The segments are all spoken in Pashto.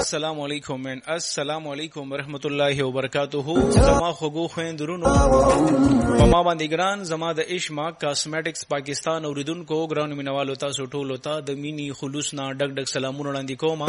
السلام علیکم من السلام علیکم ورحمت الله وبرکاتہ. زما خوګو خويندرونو په ما باندې ګران زما د اشما کاسمیټکس پاکستان اوریدونکو ګران مینوالو تاسو ټول ته د مینی خلوص نه ډک ډک سلامونه وړاندې کوم.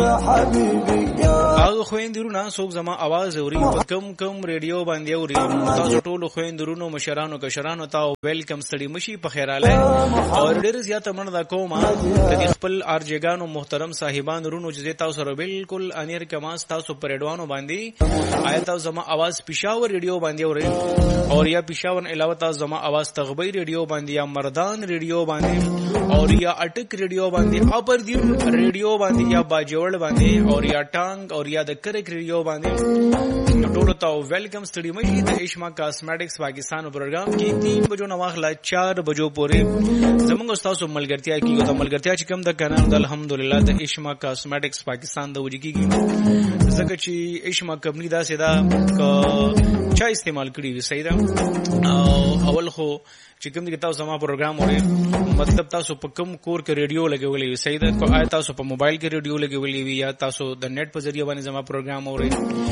هغه خويندرونو څوک زما आवाज اوري په کم ریډیو باندې اوري تاسو ټول خويندرونو مشرانو کشرانو ته ویلکم ستړي مشي په خیراله او ډېر زیاته مننه کوم د خپل ارجګانو محترم صاحبان رونو چې تاسو سره بالکل انیر کماس تاسو پر اډوانو باندې آیا تاسو زما आवाज پېښور ریډیو باندې اورئ او یا پېښور علاوه تاسو زما आवाज تغبی ریډیو باندې یا مردان ریډیو باندې او یا اٹک ریډیو باندې اپر دیر ریډیو باندې یا باجوړ باندې او یا ټانګ او یا د کرک ریډیو باندې ټول ته ویلکم ستړي مشي د اشما کاسمیټکس پاکستان پروګرام کې 3 بجو نه واخلا 4 بجو پورې زموږ تاسو ملګرتیا کیږي ته ملګرتیا چې کوم د کنه الحمدلله د اشما کاسمیټکس پاکستان د وجګي زکه چې اشما کمپنی دا سیدا چا استعمال کړی وي صحیح ده اول خو چې کوم د تاسو سما پروګرام وره مطلب تاسو په کوم کور کې ریډیو لګولې وي صحیح ده کو آیا تاسو په موبایل کې ریډیو لګولې وي یا تاسو د نت په ذریعہ باندې سما پروګرام وره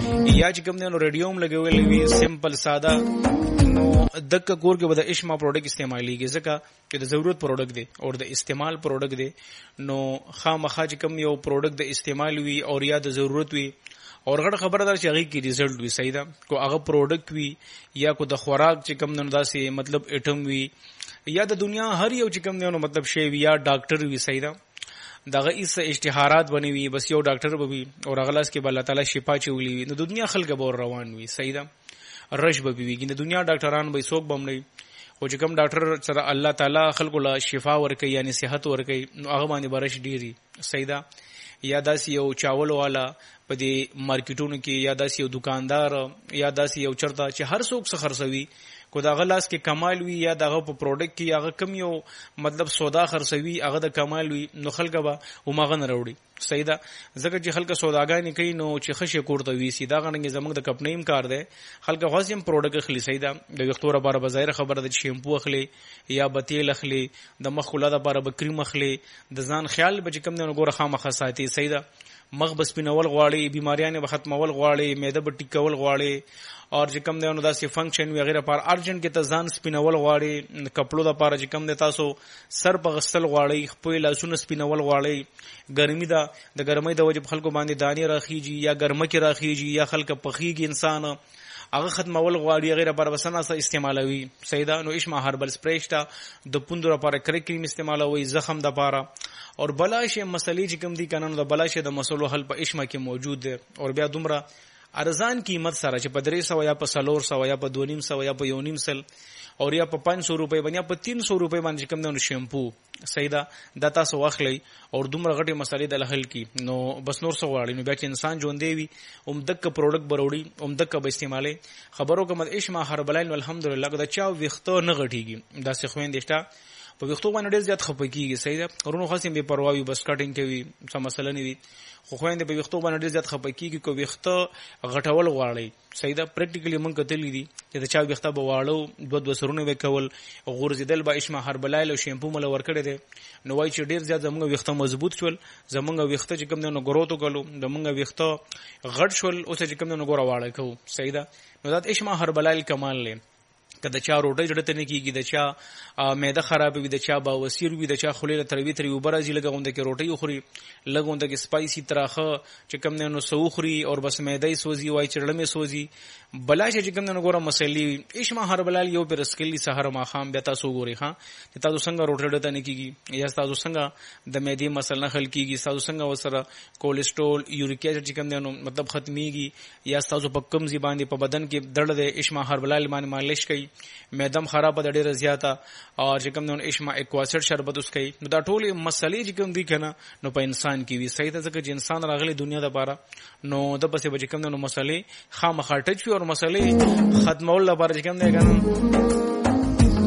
یا چې کوم د ریډیو هم لګولې وي سمپل ساده نو دک کور کې به د اشما پروډکټ استعماليږي ځکه چې د ضرورت پروډکټ دی او د استعمال پروډکټ دی نو خامخا چې کوم یو پروډکټ د استعمال وي او یا د ضرورت وي اور غړ خبردار چې هغه کې رزلټ وي صحیح ده کو هغه پروډکټ وي یا کو د خوراک چې کوم نه داسې مطلب اټم وي یا د دنیا هر یو چې کوم نه مطلب شی وي یا ډاکټر وي صحیح ده دغه ایس اشتهارات بنوي وي بس یو ډاکټر به وي او غلاس کې الله تعالی شفا چولي وي نو د دنیا خلک به روان وي صحیح ده رش به وي د دنیا ډاکټران به څوک بمني او چې کوم ډاکټر سره الله تعالی خلکو لا شفا ورکي یعنی صحت ورکي نو هغه باندې برش ډيري صحیح ده یا داسې یو چاول والا په دې مارکیټونو کې یا داسې یو دکاندار یا داسې یو چرته چې هر څوک څه خرڅوي کو دا غلاس کې کمال وي یا دغه په پروډکټ کې هغه کم یو مطلب سودا خرڅوي هغه د کمال وي نو خلک به ومغه نه وروړي صحیح ده ځکه چې خلک سوداګانې کوي نو چې خشه کوړته وي سیدا غنګ زمنګ د کمپنیم کار دی خلک غوښیم پروډکټ خلی صحیح ده د وختو لپاره بظاهر خبره د شیمپو اخلي یا بتیل اخلي د مخ خلا لپاره بکریم اخلي د ځان خیال به کم نه ګوره خامخا ساتي صحیح ده مخ بس پینول غواړي بیماریاں به ختمول غواړي معده به ټیکول غواړي اور چې کوم دی نو داسې فنکشن وغیرہ پر ارجنټ کې ته ځان سپینول غواړي کپړو د پاره چې کوم دی تاسو سر په غسل غواړي خپل لاسونه سپینول غواړي ګرمي دا د ګرمۍ د وجه خلکو باندې دانی راخیږي یا ګرمه کې راخیږي یا خلک پخیږي انسان هغه ختمول غواړي غیره پر وسنه سره استعمالوي سیدا نو اشما هربل سپریشتا د پوندره پر کریم استعمالوي زخم د پاره اور بلاشه مسلې چې کوم دي قانون د بلاشه د مسلو حل په اشما کې موجود دی اور بیا دومره ارزان قیمت سره چې په 300 یا په 400 یا په 250 یا په 1.5 اور یا په 500 روپے باندې په 300 روپے باندې کوم نو شیمپو سیدا د تاسو واخلي اور دومره غټي مسلې د حل کی نو بس نور څه غواړي نو بیا چې انسان ژوندې وي دک پروډکټ بروړي دک به استعمالي خبرو کوم اشما هربلین الحمدلله دا چا وخته نه غټيږي دا څه خويندشتا په وختو باندې ډېر زیات خپګيږي صحیح ده ورونو خاصم به پروايي بس کټینګ کوي څه مسله نه وي خو خويند په وختو باندې ډېر زیات خپګيږي کو وخته غټول غواړي صحیح ده پریکټیکلی مونږ کتلې دي چې چا وخته به واړو دوه سرونه وکول غورځیدل به اشما هربلایل او شیمپو مل ورکړي دي نو وای چې ډېر زیات زمونږ وخته مضبوط شول زمونږ وخته چې کوم نه ګروتو کولو زمونږ وخته غټ شول او چې کوم نه ګور واړی کو صحیح ده نو دا اشما هربلایل کمال لې کله چا روټي جوړته نه کیږي د چا معده خراب وي د چا باوسیر وي د چا خلیله تروي تری وبرازي لګوند کې روټي خوري لګوند کې سپایسي تراخه چې کم نه نو سوخري او بس معده سوزي وای چړلمه سوزي بلاشه چې کم نه ګوره مسلې اشما هربلال یو پر اسکلی سحر ما خام بیا تاسو ګوري ها چې تاسو څنګه روټي جوړته نه کیږي یا تاسو څنګه د معدې مسله حل کیږي تاسو څنګه وسره کولیسټرول یوریک اسید چې کم نه مطلب ختميږي یا تاسو په کم زی باندې په بدن کې درد د اشما هربلال باندې مالش کوي میدم خراب د ډیره زیاته او چې کوم نو اشما ایکواسیډ شربت اوس کوي نو دا ټول مسلې چې کوم دي کنه نو په انسان کې وي صحیح ده ځکه چې انسان راغلی دنیا د بارا نو د پسې به کوم نو مسلې خامخا ټچ وي او مسلې ختمول لپاره چې کوم دی کنه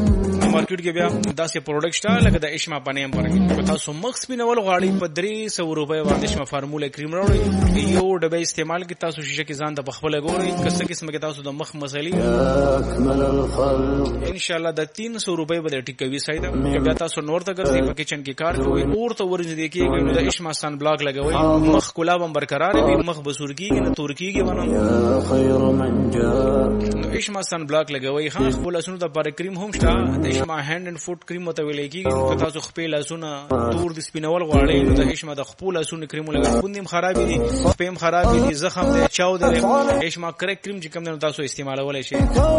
مارکیټ کې بیا داسې پروډکټ شته لکه د اشما پنیم ورګي تاسو مخ سپینول غواړئ په 300 روپۍ باندې اشما فارموله کریم راوړئ یو ډبه استعمال کې تاسو شیشه کې ځان د بخبل غوړئ کسه قسم کې تاسو د مخ مسلې ان شاء الله د 300 روپۍ به ټیکوي سایده بیا تاسو نور ته ګرځي په کچن کې کار کوئ اور ته ورنږدې کېږئ نو د اشما سن بلاک لګوئ مخ کلا هم برقرار وي مخ بسور کېږي نه تور کېږي ونه نو اشما سن بلاک لګوئ خاص خپل اسونو د پر کریم هم شته د اشما هاند اند فوت کریم ته ویل کېږي تاسو خپل اسونه تور د سپینول غواړئ نو د اشما د خپل اسونو کریم لګوئ پوندیم خراب دي پېم خراب دي زخم دی چاو دی اشما کریم چې کوم تاسو استعمالولای شئ